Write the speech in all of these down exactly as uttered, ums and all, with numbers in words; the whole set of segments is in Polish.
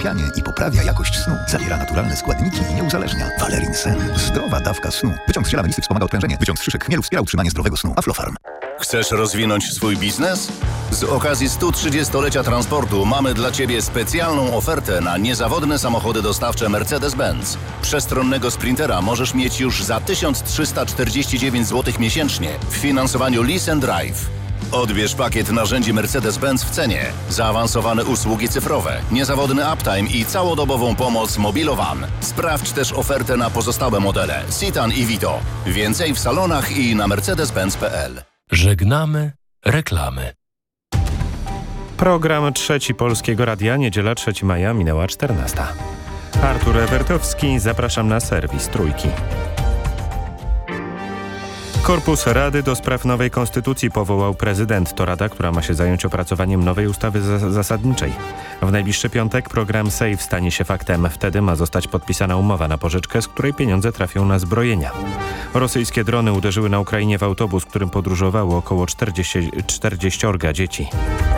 zasypianie i poprawia jakość snu. Zawiera naturalne składniki i nie uzależnia. Valerin Sen. Zdrowa dawka snu. Wyciąg z ziela melisy wspomaga odprężenie. Wyciąg z szyszek chmielu wspiera utrzymanie zdrowego snu. Aflofarm. Chcesz rozwinąć swój biznes? Z okazji stu trzydziestolecia transportu mamy dla Ciebie specjalną ofertę na niezawodne samochody dostawcze Mercedes-Benz. Przestronnego Sprintera możesz mieć już za tysiąc trzysta czterdzieści dziewięć złotych miesięcznie w finansowaniu Lease and Drive. Odbierz pakiet narzędzi Mercedes-Benz w cenie, zaawansowane usługi cyfrowe, niezawodny uptime i całodobową pomoc Mobilowan. Sprawdź też ofertę na pozostałe modele Citan i Vito. Więcej w salonach i na mercedes benz kropka p l. Żegnamy reklamy. Program Trzeci Polskiego Radia, niedziela trzeciego maja, minęła czternasta. Artur Ewertowski, zapraszam na serwis Trójki. Korpus Rady do Spraw Nowej Konstytucji powołał prezydent. To rada, która ma się zająć opracowaniem nowej ustawy zasadniczej. W najbliższy piątek program SAFE stanie się faktem. Wtedy ma zostać podpisana umowa na pożyczkę, z której pieniądze trafią na zbrojenia. Rosyjskie drony uderzyły na Ukrainie w autobus, którym podróżowało około czterdzieści dzieci.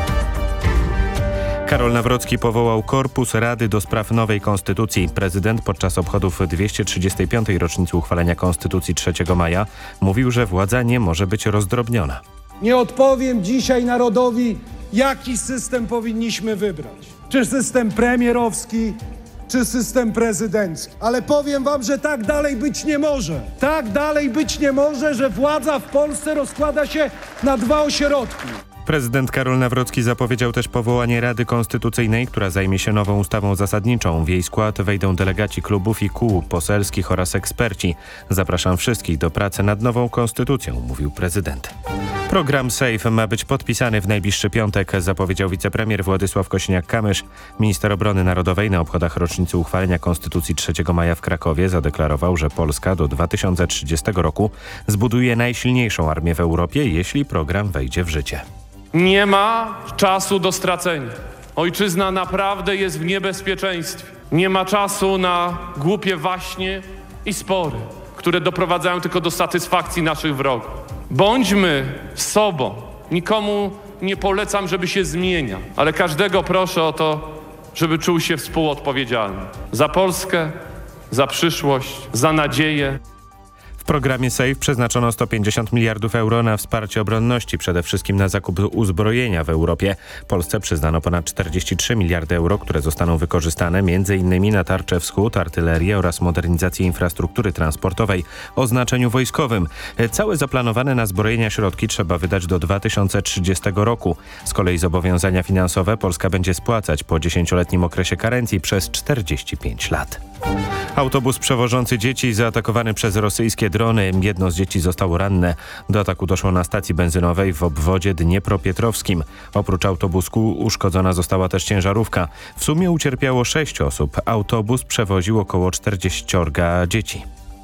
Karol Nawrocki powołał Korpus Rady do Spraw Nowej Konstytucji. Prezydent podczas obchodów dwieście trzydziestej piątej rocznicy uchwalenia Konstytucji trzeciego maja mówił, że władza nie może być rozdrobniona. Nie odpowiem dzisiaj narodowi, jaki system powinniśmy wybrać. Czy system premierowski, czy system prezydencki. Ale powiem wam, że tak dalej być nie może. Tak dalej być nie może, że władza w Polsce rozkłada się na dwa ośrodki. Prezydent Karol Nawrocki zapowiedział też powołanie Rady Konstytucyjnej, która zajmie się nową ustawą zasadniczą. W jej skład wejdą delegaci klubów i kół poselskich oraz eksperci. Zapraszam wszystkich do pracy nad nową konstytucją, mówił prezydent. Program SAFE ma być podpisany w najbliższy piątek, zapowiedział wicepremier Władysław Kosiniak-Kamysz. Minister Obrony Narodowej na obchodach rocznicy uchwalenia Konstytucji trzeciego maja w Krakowie zadeklarował, że Polska do dwa tysiące trzydziestego roku zbuduje najsilniejszą armię w Europie, jeśli program wejdzie w życie. Nie ma czasu do stracenia. Ojczyzna naprawdę jest w niebezpieczeństwie. Nie ma czasu na głupie waśnie i spory, które doprowadzają tylko do satysfakcji naszych wrogów. Bądźmy sobą. Nikomu nie polecam, żeby się zmieniał, ale każdego proszę o to, żeby czuł się współodpowiedzialny. Za Polskę, za przyszłość, za nadzieję. W programie SAFE przeznaczono sto pięćdziesiąt miliardów euro na wsparcie obronności, przede wszystkim na zakup uzbrojenia w Europie. Polsce przyznano ponad czterdzieści trzy miliardy euro, które zostaną wykorzystane między innymi na tarczę wschód, artylerię oraz modernizację infrastruktury transportowej o znaczeniu wojskowym. Całe zaplanowane na zbrojenia środki trzeba wydać do dwa tysiące trzydziestego roku. Z kolei zobowiązania finansowe Polska będzie spłacać po dziesięcioletnim okresie karencji przez czterdzieści pięć lat. Autobus przewożący dzieci zaatakowany przez rosyjskie drony. Jedno z dzieci zostało ranne. Do ataku doszło na stacji benzynowej w obwodzie dniepropietrowskim. Oprócz autobusu uszkodzona została też ciężarówka. W sumie ucierpiało sześć osób. Autobus przewoził około czterdzieściorga dzieci.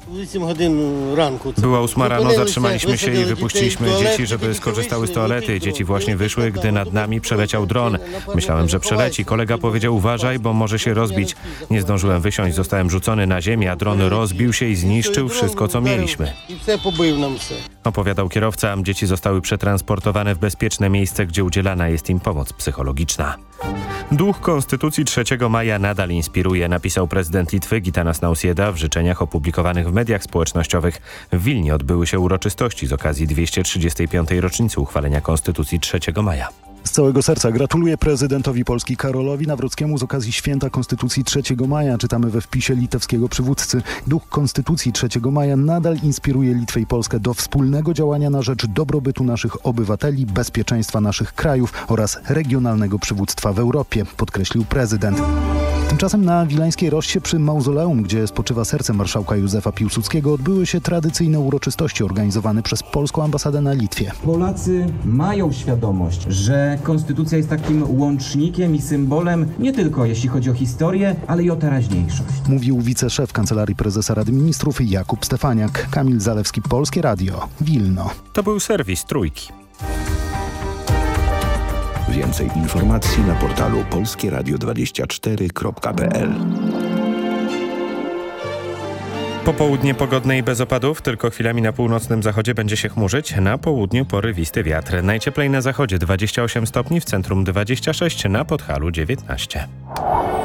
Była ósma rano, zatrzymaliśmy się i wypuściliśmy dzieci, żeby skorzystały z toalety. Dzieci właśnie wyszły, gdy nad nami przeleciał dron. Myślałem, że przeleci. Kolega powiedział: uważaj, bo może się rozbić. Nie zdążyłem wysiąść, zostałem rzucony na ziemię, a dron rozbił się i zniszczył wszystko, co mieliśmy. Opowiadał kierowca. Dzieci zostały przetransportowane w bezpieczne miejsce, gdzie udzielana jest im pomoc psychologiczna. Duch Konstytucji trzeciego maja nadal inspiruje, napisał prezydent Litwy Gitanas Nausėda w życzeniach opublikowanych w mediach społecznościowych. W Wilnie odbyły się uroczystości z okazji dwieście trzydziestej piątej rocznicy uchwalenia Konstytucji trzeciego maja. Z całego serca gratuluję prezydentowi Polski Karolowi Nawrockiemu z okazji święta Konstytucji trzeciego maja. Czytamy we wpisie litewskiego przywódcy. Duch Konstytucji trzeciego maja nadal inspiruje Litwę i Polskę do wspólnego działania na rzecz dobrobytu naszych obywateli, bezpieczeństwa naszych krajów oraz regionalnego przywództwa w Europie, podkreślił prezydent. Tymczasem na Wileńskiej Roście przy mauzoleum, gdzie spoczywa serce marszałka Józefa Piłsudskiego, odbyły się tradycyjne uroczystości organizowane przez polską ambasadę na Litwie. Polacy mają świadomość, że konstytucja jest takim łącznikiem i symbolem nie tylko jeśli chodzi o historię, ale i o teraźniejszość. Mówił wiceszef Kancelarii Prezesa Rady Ministrów Jakub Stefaniak. Kamil Zalewski, Polskie Radio, Wilno. To był serwis Trójki. Więcej informacji na portalu polskie radio dwadzieścia cztery kropka p l. Popołudnie pogodne i bez opadów, tylko chwilami na północnym zachodzie będzie się chmurzyć, na południu porywisty wiatr. Najcieplej na zachodzie dwadzieścia osiem stopni, w centrum dwadzieścia sześć, na Podhalu dziewiętnaście.